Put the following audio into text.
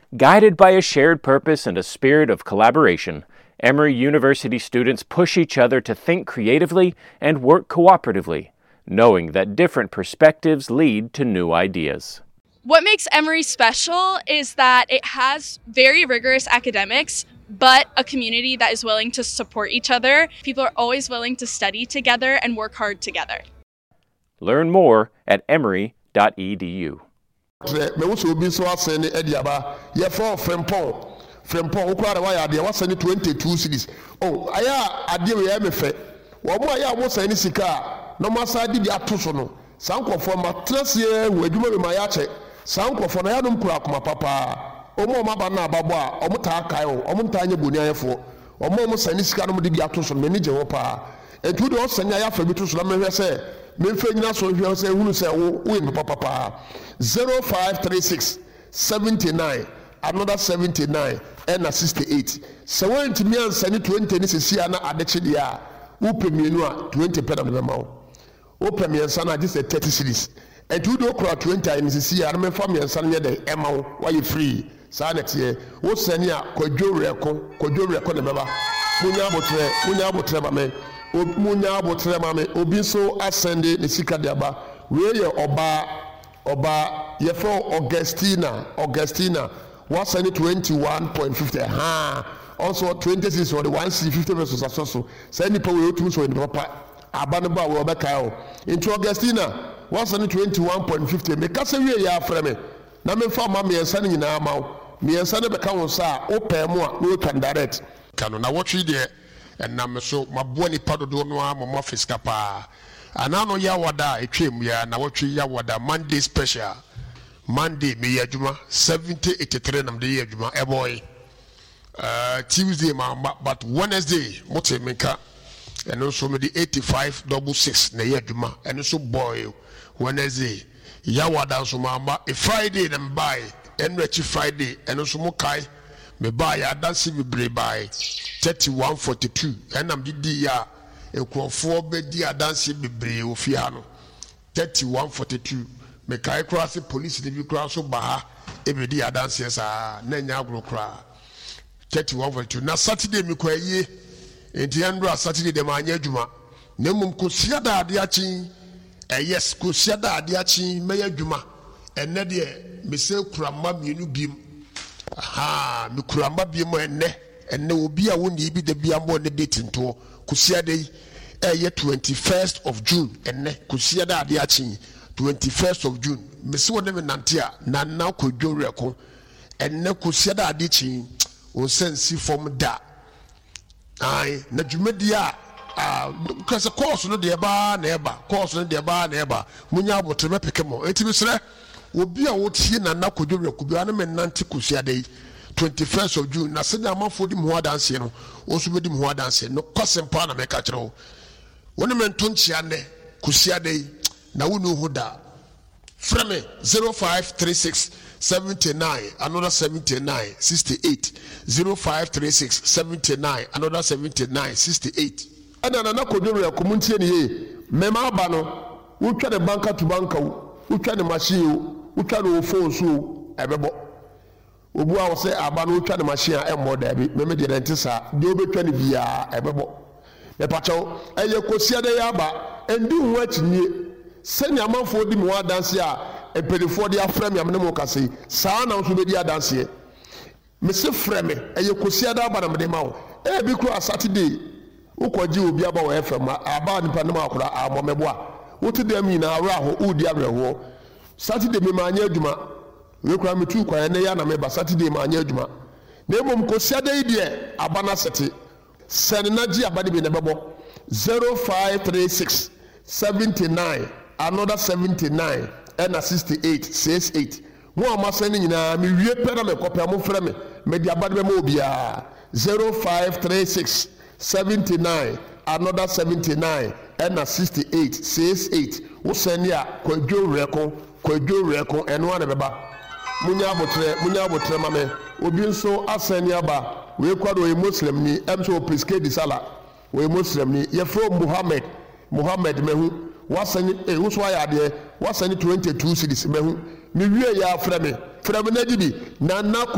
Guided by a shared purpose and a spirit of collaboration, Emory University students push each other to think creatively and work cooperatively, knowing that different perspectives lead to new ideas. What makes Emory special is that it has very rigorous academics, but a community that is willing to support each other. People are always willing to study together and work hard together. Learn more at emory.edu. Me wusu obi so asene ediaba ye for frempon ukura wa ya de wasene 22 cities oh aya ade we ya me fe wo mo aya wo sane sika no masadi bi atoso no sankofo matrase wo adwuma be ma ya che sankofo na ya no mkura akoma papa omo maba na ababo a omo ta kai o omo nta anya boni ayefo omo sane sika no de bi atoso no me je wo pa etu de o sane aya fa bi toso na me hwe se me mfe nyina so hwe se hunu se wo me papa 0536 79 another 79 and 68 70 me ansani 20 ni sisi ana adeche dia wo pemienu a 20 peda no bema wo pemiensa na just 30 series etu do kura 20 ni sisi ana me fam yensa ne de ema wo why free sa na tie wo sani a kwadwo reko ne beba munya abotre ba me munya abotre ma me obi so asende ne sika de aba we ye oba yefo Augustina was sending 21.50 also 26 or the 150 pesos so send the power to so in papa abanba we obeka into Augustina was sending 21.50 me ka se we ya frame na me fa ma me ensa ni na ma me ensa ne beka won sa open mu a no can direct kanu na watch there and na me so maboa ni padodo no a mo fiska pa anano ya wada etwem ya na watch ya wada Monday special Monday me yadwuma 7083 nam de yadwuma e boy Tuesday ma but Wednesday mote menka eno so me di 8566 na yadwuma eno so boy Wednesday ya wada so ma Friday nam buy enrechi Friday eno so mo kai me buy ya dance be bre buy 3142 enam di ya ekrofo be di dance be bre ofia no 3142 me kai cross police de bi cross so baha e be di adanse sa na nya agro kra 3142 na Saturday mi kwa yie enti andro Saturday de ma nya adwuma na mum ko sia da ade achi yes ko sia da ade achi me adwuma enne de me se kura ma mienu bim mi kura ma bim enne obi a woni bi de bia mo ne date nto ko sia de 21st of June enne ko sia da ade achi 21st of June mesi wona me nantia na na kodwore ko enne ko sia da ade chi o sensi form da ai na dwumadi a kase course no de ba na eba munya abotre mepeke mo enti bisre obi a wotie na na kodwore ko bia na me nante ko sia da 21st of June na se na amafo di mo adanse no o so be di mo adanse no kwasempa na me ka kire wo wona me ntonchia ne ko sia da na wonu huda frame 0536 79 another 79 68 0536 79 another 79 68 ana na kodoro ya komuntie ne ye mema aba no wotwa de banka to banka wotwa de machine wotwa de phone so ebebo obu a wo se aba no wotwa de machine a emmo da bi meme de rentisa de obetwa ne bia ebebo me pacho eye kosia de ya aba endi hu achinie senya manfo di mo adanse a epedifo de afrem ya mene mo kase saa na so be di adanse me se freme eye kosia da aba na me ma wo e bi kro Saturday ukoji obi aba wo FM aba nipa ne ma akora amomebo a wote dem nyina awra ho udi awreho Saturday me ma anya adwuma we kra me tu kwa ne ya na me ba Saturday ma anya adwuma na emom kosia da ide aba na sete sen na ji aba de bi ne bebo 0536 79 another 79 and 68 68 mo amasani nyina me wie pera me kopia mo frɛ me di aba de me obia 0536 79 another 79 and 68 68 wo sani a kwadwo reko eno ane beba munya abotre ma me obi nso asani aba we kwado e muslim ni emso priske di sala we muslim ni ye from Muhammad mehu wasani wo so ayade wasani 22 cities mehu me wie ya frɛ me na dibi na